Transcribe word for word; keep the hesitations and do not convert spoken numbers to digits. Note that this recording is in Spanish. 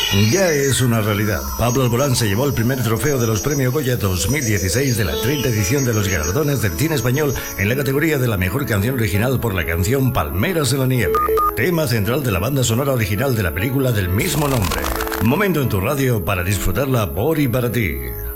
Ya es una realidad. Pablo Alborán se llevó el primer trofeo de los Premios Goya dos mil dieciséis de la treinta edición de los galardones del cine español en la categoría de la mejor canción original por la canción Palmeras en la Nieve, tema central de la banda sonora original de la película del mismo nombre. Momento en tu radio para disfrutarla por y para ti.